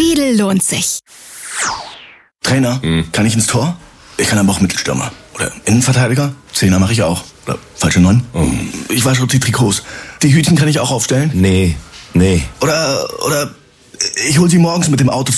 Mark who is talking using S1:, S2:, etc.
S1: Riedel lohnt sich.
S2: Trainer, kann ich ins Tor? Ich kann aber auch Mittelstürmer. Oder Innenverteidiger? Zehner mache ich auch. Oder falsche 9? Ich wasche die Trikots. Die Hütchen kann ich auch aufstellen?
S3: Nee.
S2: Oder ich hol sie morgens mit dem Auto